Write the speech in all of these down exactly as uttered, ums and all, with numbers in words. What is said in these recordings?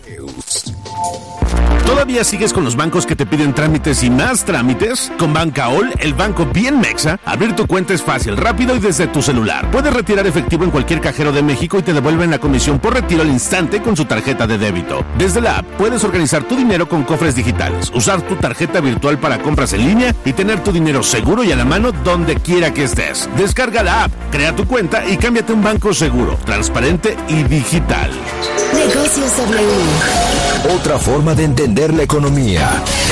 ¿Todavía sigues con los bancos que te piden trámites y más trámites? Con Bancaol, el banco bien mexa, abrir tu cuenta es fácil, rápido y desde tu celular. Puedes retirar efectivo en cualquier cajero de México y te devuelven la comisión por retiro al instante con su tarjeta de débito. Desde la app puedes organizar tu dinero con cofres digitales, usar tu tarjeta virtual para compras en línea y tener tu dinero seguro y a la mano donde quiera que estés. Descarga la app, crea tu cuenta y cámbiate a un banco seguro, transparente y digital. Negocios W. Otra forma de entender la economía.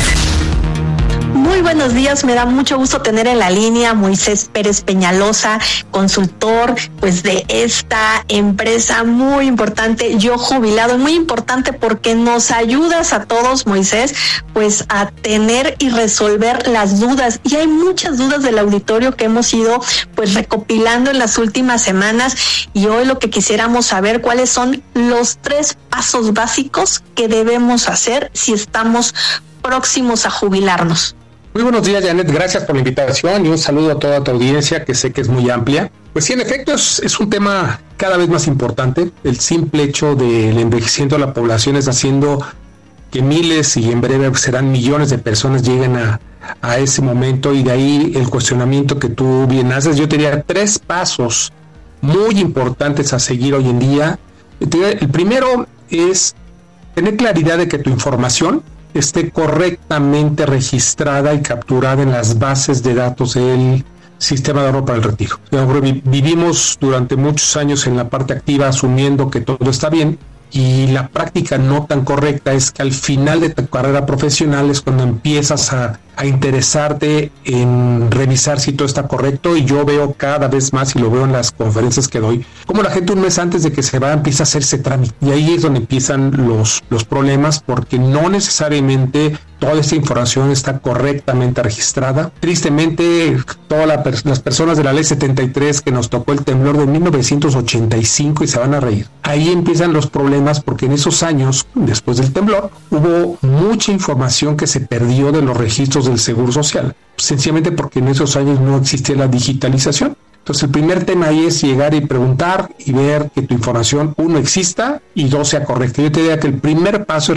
Muy buenos días, me da mucho gusto tener en la línea Moisés Pérez Peñalosa, consultor pues de esta empresa muy importante, Yo Jubilado, muy importante porque nos ayudas a todos, Moisés, pues a tener y resolver las dudas, y hay muchas dudas del auditorio que hemos ido pues recopilando en las últimas semanas, y hoy lo que quisiéramos saber cuáles son los tres pasos básicos que debemos hacer si estamos próximos a jubilarnos. Muy buenos días, Janet, gracias por la invitación y un saludo a toda tu audiencia, que sé que es muy amplia. Pues sí, en efecto, es, es un tema cada vez más importante. El simple hecho del envejecimiento de la población está haciendo que miles y en breve serán millones de personas lleguen a, a ese momento, y de ahí el cuestionamiento que tú bien haces. Yo te diría tres pasos muy importantes a seguir hoy en día. El primero es tener claridad de que tu información esté correctamente registrada y capturada en las bases de datos del sistema de ahorro para el retiro. Vivimos durante muchos años en la parte activa asumiendo que todo está bien, y la práctica no tan correcta es que al final de tu carrera profesional es cuando empiezas a, a interesarte en revisar si todo está correcto. Y yo veo cada vez más, y lo veo en las conferencias que doy, como la gente un mes antes de que se va empieza a hacerse trámite, y ahí es donde empiezan los, los problemas, porque no necesariamente toda esta información está correctamente registrada. Tristemente, todas la, las personas de la ley setenta y tres que nos tocó el temblor de mil novecientos ochenta y cinco, y se van a reír, ahí empiezan los problemas, porque en esos años, después del temblor, hubo mucha información que se perdió de los registros del Seguro Social, sencillamente porque en esos años no existía la digitalización. Entonces el primer tema ahí es llegar y preguntar y ver que tu información, uno, exista, y dos, sea correcta. Yo te diría que el primer paso es